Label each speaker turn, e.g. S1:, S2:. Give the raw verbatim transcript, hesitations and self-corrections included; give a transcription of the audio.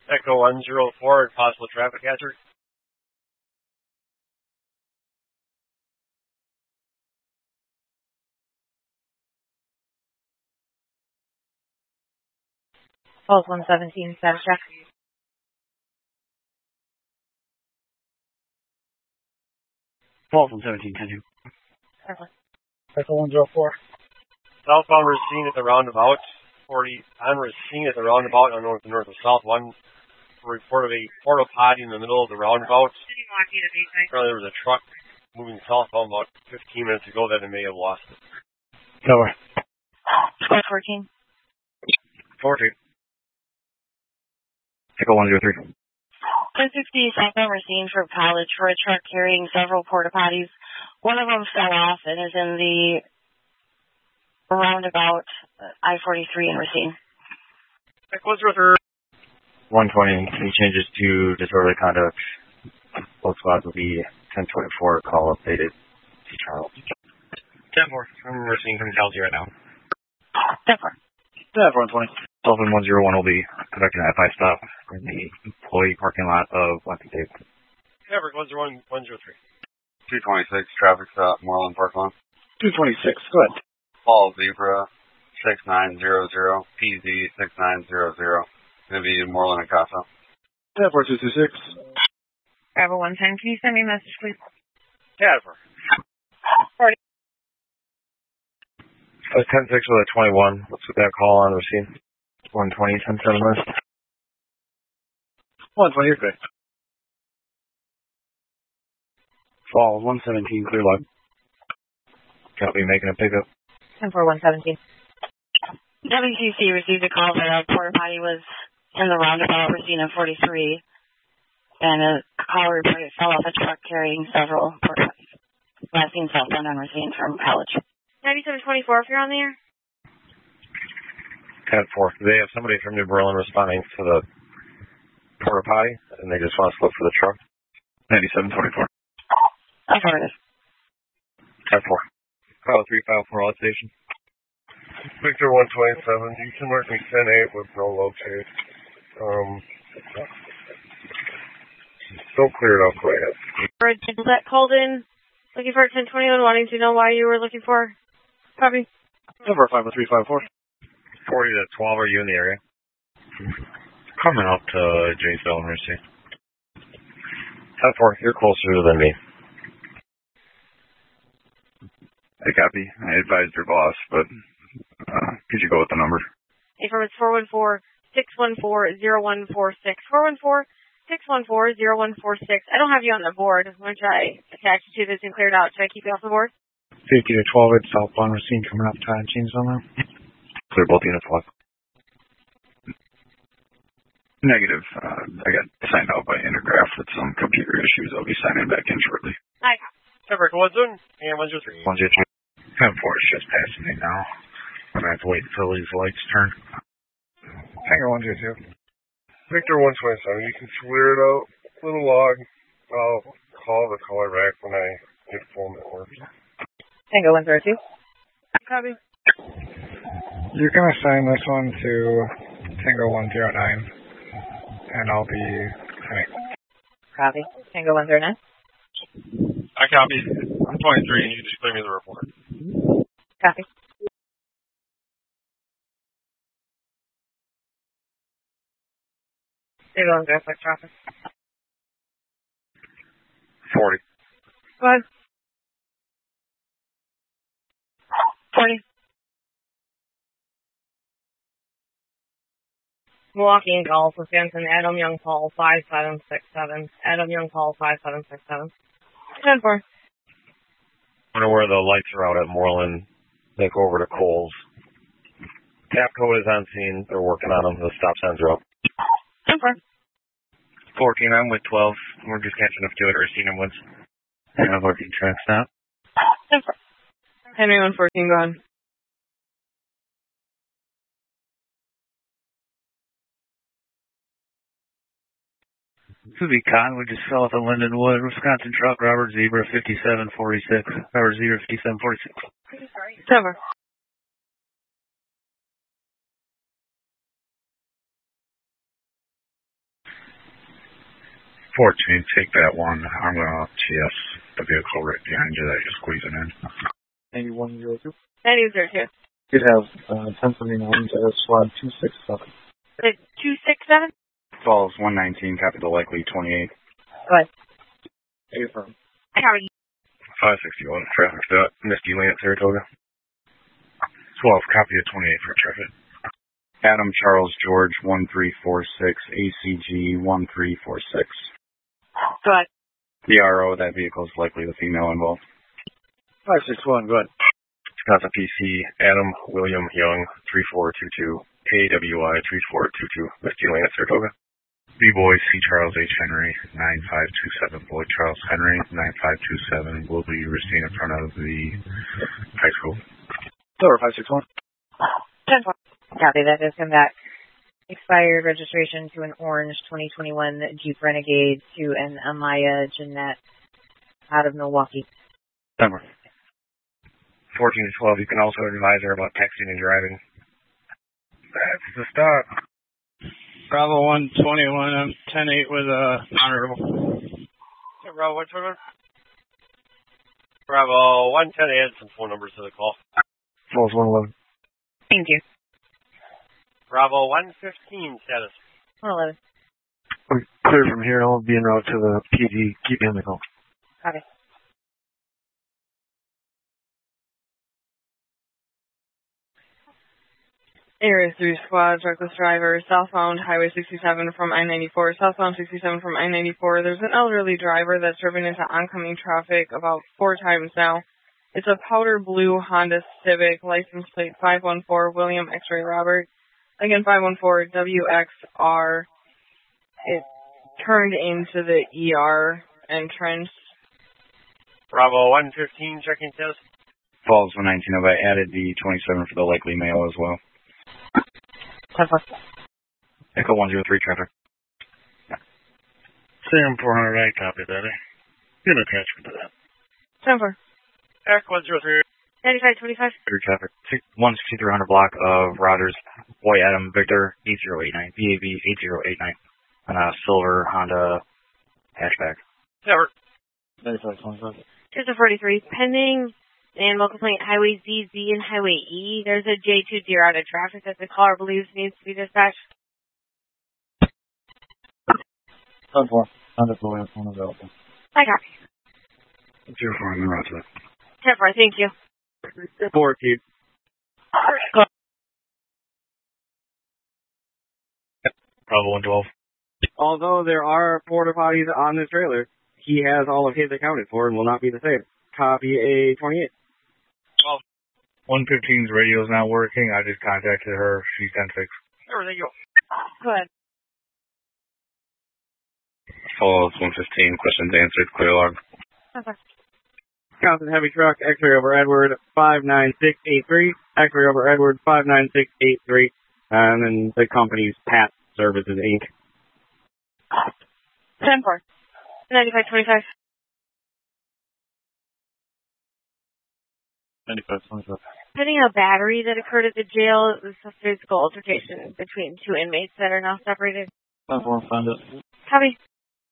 S1: Echo one zero four, possible traffic hazard.
S2: Falls one seventeen, status check.
S3: Falls one seventeen, ten two.
S2: Perfect.
S4: Echo one zero four.
S1: Southbound Racine at the roundabout. forty on Racine at the roundabout on north, north of south. One report of a porta potty in the middle of the roundabout. Apparently there was a truck moving southbound about fifteen minutes ago that they may have lost it.
S4: Cover.
S2: Squad fourteen.
S3: fourteen. Echo one zero three.
S2: ten sixty southbound Racine for College for a truck carrying several porta potties. One of them fell off and is in the roundabout I forty-three in Racine.
S1: Echo zero three.
S3: one twenty, any changes to disorderly conduct? Both squads will be ten twenty-four, call updated. Charles.
S1: ten four. I'm Racine from Chelsea right now.
S2: ten four.
S3: ten four one twenty. Sullivan one zero one will be conducting an F I stop in the employee parking lot of Lansing Dave.
S1: Maverick one zero one, one zero three.
S5: two twenty-six, traffic stop, Moreland Parkland.
S4: two twenty-six, go ahead.
S5: Paul Zebra, six nine zero zero, P Z six nine zero zero. Going to be Moreland and Casa.
S4: ten four two two six.
S2: Bravo one ten, can you send me a message, please?
S1: Jennifer.
S2: forty.
S3: Uh, ten six with a twenty-one. What's with that call on Racine? one twenty, ten seven list.
S4: one twenty, you're good.
S3: Falls one seventeen, clear line. Copy, making a pickup.
S2: ten four one seventeen. W C C received a call that a porta potty was in the roundabout Racine at forty-three, and a caller reported fell off a truck carrying several porta potties. Last seen southbound on Racine from College. ninety-seven twenty-four, if you're on the air.
S3: ten four. They have somebody from New Berlin responding to the porta potty, and they just want to look for the truck. ninety-seven twenty-four.
S2: Affirmative.
S3: ten four. File three, file four, all station.
S1: Victor one twenty-seven, you can mark me ten eight with no locate. Um, don't clear it up quite yet.
S6: That called in, looking for ten twenty-one, wanting to know why you were looking for. Copy.
S4: Number five oh three five four.
S3: forty to twelve, are you in the area? Coming up to Jaysville and Racine. ten four, you're closer than me.
S5: I copy. I advised your boss, but uh, could you go with the number?
S6: Affirmative four one four, six one four, zero one four six. four one four, six one four, zero one four six. I don't have you on the board. Why don't I attach you to this and clear it out? Should I keep you off the board?
S4: fifty to twelve, it's southbound Racine coming up to Janesville now.
S3: Clear both units one.
S5: Negative. Uh, I got signed out by Intergraph with some computer issues. I'll be signing back in shortly.
S6: Hi.
S1: Maverick one zero and one zero three.
S3: one zero three.
S5: ten four is just passing me now. I'm going to have to wait until these lights turn.
S4: Hangar one zero two.
S1: Victor one twenty-seven, you can clear it out. Little log. I'll call the caller back when I get full network.
S2: Tango one zero two.
S6: Copy.
S4: You're going to sign this one to Tango one zero nine, and I'll be signing.
S2: Copy. Tango one zero nine.
S1: I copy. I'm twenty-three, and you just clear me the report.
S2: Copy. Tango one zero six, traffic.
S3: forty.
S6: Go ahead.
S2: forty.
S6: Milwaukee and Golf, Wisconsin, Adam Young Paul, five seven six seven. Adam Young Paul, five seven six seven. ten four.
S3: I wonder where the lights are out at Moreland. They go over to Coles. Tapco is on scene. They're working on them. The stop signs are up.
S6: ten four.
S3: fourteen, I'm with twelve. We're just catching up to it. Racine and Woods. And I'm working track stop.
S6: ten four. Henry one fourteen, go ahead.
S3: This would be Conwood, just south of Lindenwood, Wisconsin truck, Robert Zebra, fifty-seven forty-six. Robert Zebra, fifty-seven forty-six.
S6: ten four.
S7: fourteen, take that one. I'm going to T S the vehicle right behind you that you're squeezing in.
S8: ninety-one zero two.
S6: ninety zero two.
S8: You'd have uh, ten thirty-nine to SWAT two six seven.
S6: two six seven?
S9: Falls one nineteen, copy the likely twenty-eight.
S6: Go ahead.
S8: Affirm.
S6: Copy.
S3: five sixty-one, traffic stop, Misty Lane, Saratoga.
S7: twelve, copy of twenty-eight for traffic.
S9: Adam Charles George one three four six, A C G one three four six.
S6: Go ahead.
S9: The R O, that vehicle is likely the female involved.
S8: five six one, go ahead.
S3: Wisconsin P C, Adam William Young, three four two two, A W I three four two two, Misty Lane, Saratoga.
S7: B-Boy C. Charles H. Henry, nine five two seven. Boy Charles Henry, nine five two seven. Will be seen in front of the high school.
S8: Silver five six one.
S6: ten four.
S2: Copy that. Has come back. Expired registration to an orange twenty twenty-one Jeep Renegade to an Amaya Jeanette out of Milwaukee.
S9: Denver.
S3: fourteen to twelve, you can also advise her about texting and driving. That's the stop.
S10: Bravo one twenty-one, I'm ten eight with a honorable.
S1: Yeah, Bravo one twenty-one. Bravo one ten, add some phone numbers to the call.
S8: Falls one eleven.
S2: Thank you.
S1: Bravo one fifteen, status.
S2: one eleven.
S8: We're clear from here. I'll be en route to the P D. Keep me on the call.
S2: Copy.
S6: Area three squads, reckless driver, southbound Highway sixty-seven from I ninety-four, southbound sixty-seven from I ninety-four. There's an elderly driver that's driven into oncoming traffic about four times now. It's a powder blue Honda Civic, license plate five one four, William X-Ray Robert. Again, five one four W X R. It turned into the E R entrance.
S1: Bravo one fifteen, checking status.
S9: Falls one nineteen, have I added the twenty-seven for the likely male as well? Echo one zero three, traffic.
S7: Sam four hundred eight, copy that. Eh? Good attachment to that.
S6: ten four.
S1: Echo one zero three.
S6: ninety-five twenty-five.
S9: Through traffic. one sixty-three hundred block of Rogers, Boy Adam Victor eight zero eight nine, B A V eight zero eight nine. On a silver Honda hatchback.
S1: Never.
S8: ninety-five twenty-five.
S6: Here's a forty-three. Pending animal complaint, Highway Z Z and Highway E. There's a J two deer out of traffic that the caller believes needs to be dispatched.
S8: ten four. Honda Boy, phone available.
S6: I copy.
S7: zero four, I'm en route to that.
S6: ten four, thank you.
S8: Four, Keith.
S3: Bravo one twelve.
S11: Although there are porta potties on this trailer, he has all of his accounted for and will not be the same. Copy A twenty-eight.
S1: twelve.
S7: one fifteen's radio is not working. I just contacted her. She's ten six.
S1: There we go.
S6: Go ahead.
S9: Falls one fifteen, questions answered, clear log.
S6: Okay.
S11: Wisconsin heavy truck, X-ray over Edward, five nine six eight three. X-ray over Edward, five nine six eight three. And then the company's Pat Services, Incorporated.
S6: ten four. ninety-five twenty-five.
S8: ninety-five twenty-five.
S6: Pending a battery that occurred at the jail, it was a physical altercation between two inmates that are now separated.
S8: ten four, find it.
S6: Copy.